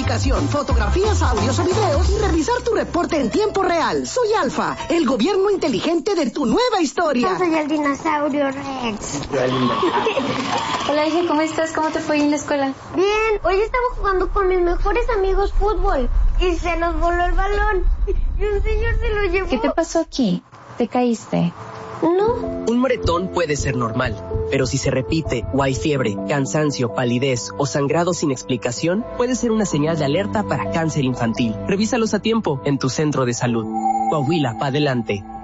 identificación, fotografías, audios o videos y revisar tu reporte en tiempo real. Soy Alfa, el gobierno inteligente de tu nueva historia. Yo soy el dinosaurio Rex. Hola, hija, ¿cómo estás? ¿Cómo te fue en la escuela? Bien, hoy estaba jugando con mis mejores amigos fútbol y se nos voló el balón y un señor se lo llevó. ¿Qué te pasó aquí? ¿Te caíste? No. Un moretón puede ser normal, pero si se repite o hay fiebre, cansancio, palidez o sangrado sin explicación, puede ser una señal de alerta para cáncer infantil. Revísalos a tiempo en tu centro de salud. Coahuila, pa' adelante.